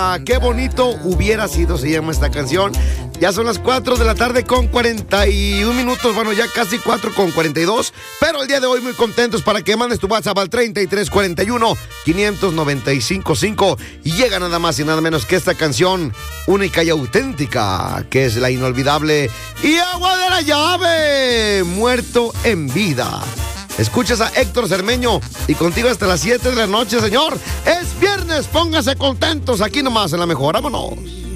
Qué bonito hubiera sido, se llama esta canción. Ya son las 4 de la tarde con 41 minutos. Bueno, ya casi 4 con 42. Pero el día de hoy muy contentos para que mandes tu WhatsApp al 3341-595-5. Y llega nada más y nada menos que esta canción única y auténtica, que es la inolvidable Y Agua de la Llave, Muerto en Vida. Escuchas a Héctor Cermeño y contigo hasta las 7 de la noche, señor. Es viernes, póngase contentos aquí nomás en La Mejor. Vámonos.